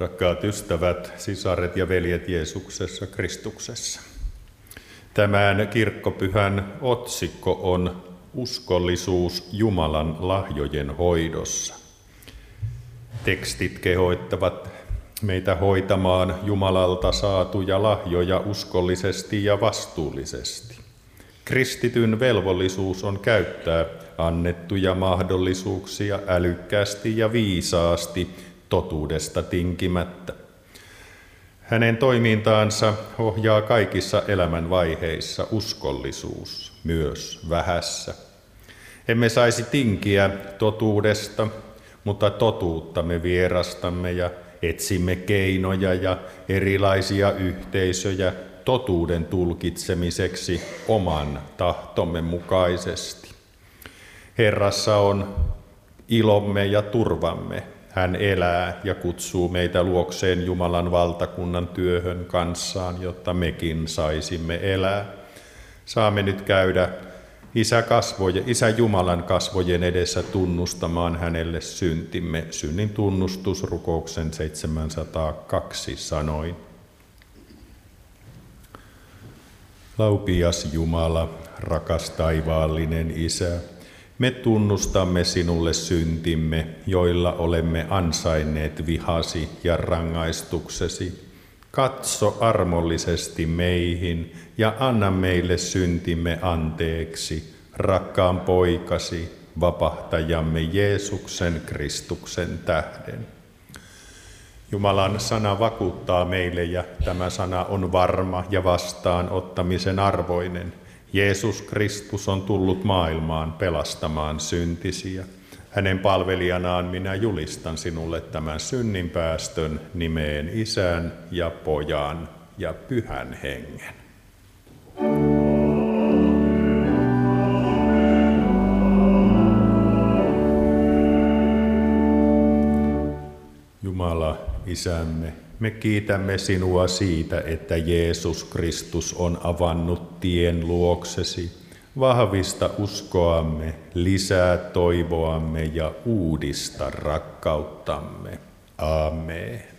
Rakkaat ystävät, sisaret ja veljet Jeesuksessa Kristuksessa. Tämän kirkkopyhän otsikko on uskollisuus Jumalan lahjojen hoidossa. Tekstit kehoittavat meitä hoitamaan Jumalalta saatuja lahjoja uskollisesti ja vastuullisesti. Kristityn velvollisuus on käyttää annettuja mahdollisuuksia älykkäästi ja viisaasti, totuudesta tinkimättä. Hänen toimintaansa ohjaa kaikissa elämän vaiheissa uskollisuus, myös vähässä. Emme saisi tinkiä totuudesta, mutta totuutta me vierastamme ja etsimme keinoja ja erilaisia yhteisöjä totuuden tulkitsemiseksi oman tahtomme mukaisesti. Herrassa on ilomme ja turvamme. Hän elää ja kutsuu meitä luokseen Jumalan valtakunnan työhön kanssaan, jotta mekin saisimme elää. Saamme nyt käydä Isä Jumalan kasvojen edessä tunnustamaan hänelle syntimme, synnin tunnustusrukouksen 702 sanoin. Laupias Jumala, rakas taivaallinen Isä, me tunnustamme sinulle syntimme, joilla olemme ansainneet vihasi ja rangaistuksesi. Katso armollisesti meihin ja anna meille syntimme anteeksi, rakkaan poikasi, vapahtajamme Jeesuksen Kristuksen tähden. Jumalan sana vakuuttaa meille ja tämä sana on varma ja vastaanottamisen arvoinen. Jeesus Kristus on tullut maailmaan pelastamaan syntisiä. Hänen palvelijanaan minä julistan sinulle tämän synninpäästön nimeen Isän ja Pojan ja Pyhän Hengen. Jumala, Isämme, me kiitämme sinua siitä, että Jeesus Kristus on avannut tien luoksesi. Vahvista uskoamme, lisää toivoamme ja uudista rakkauttamme. Aamen.